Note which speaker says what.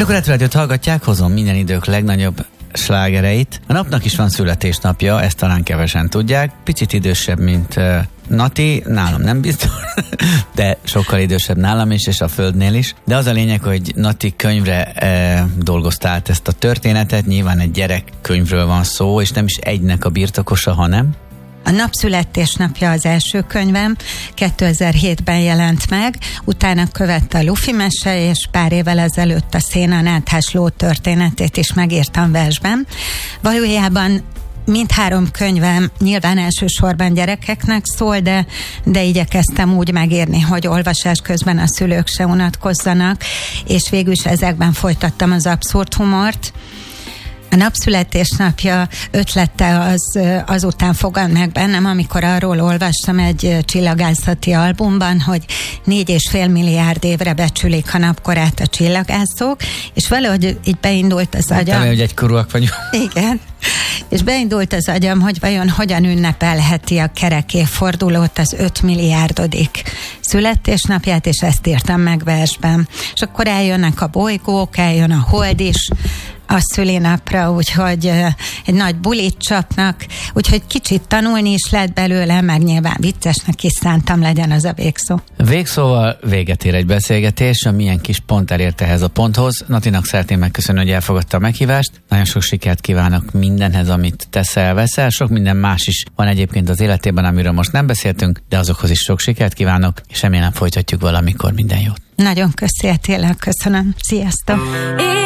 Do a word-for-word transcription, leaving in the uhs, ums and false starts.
Speaker 1: Akkor Rádiót hallgatják, hozom minden idők legnagyobb slágereit. A napnak is van születésnapja, ezt talán kevesen tudják. Picit idősebb, mint uh, Nati, nálam nem biztos, de sokkal idősebb nálam is, és a Földnél is. De az a lényeg, hogy Nati könyvre uh, dolgozta át ezt a történetet, nyilván egy gyerekkönyvről van szó, és nem is egynek a birtokosa, hanem...
Speaker 2: A Napszületésnapja az első könyvem, kétezer-hétben jelent meg, utána követte a Lufi mese, és pár évvel ezelőtt a Szénanáthás ló történetét is megírtam versben. Valójában mindhárom könyvem nyilván elsősorban gyerekeknek szól, de, de igyekeztem úgy megírni, hogy olvasás közben a szülők se unatkozzanak, és végül is ezekben folytattam az abszurd humort. A Napszületésnapja ötlete az azután fogant meg bennem, amikor arról olvastam egy csillagászati albumban, hogy négy és fél milliárd évre becsülik a napkorát a csillagászok, és valahogy így beindult az agyam.
Speaker 1: Talán, hogy egykorúak vagyunk.
Speaker 2: Igen. És beindult az agyam, hogy vajon hogyan ünnepelheti a kerek évfordulót, az öt milliárdodik születésnapját, és ezt írtam meg versben. És akkor eljönnek a bolygók, eljön a hold is a szülinapra, úgyhogy egy nagy bulit csapnak, úgyhogy kicsit tanulni is lehet belőle, meg nyilván viccesnek is szántam, legyen az a végszó.
Speaker 1: Végszóval véget ér egy beszélgetés, amilyen kis pont elért ehhez a ponthoz. Natinak szeretném megköszönni, hogy elfogadta a meghívást. Nagyon sok sikert kívánok mindenhez, amit teszel, veszel. Sok minden más is van egyébként az életében, amiről most nem beszéltünk, de azokhoz is sok sikert kívánok, és remélem folytatjuk valamikor. Minden jót.
Speaker 2: Nagyon köszi, tényleg köszönöm. Sziasztok!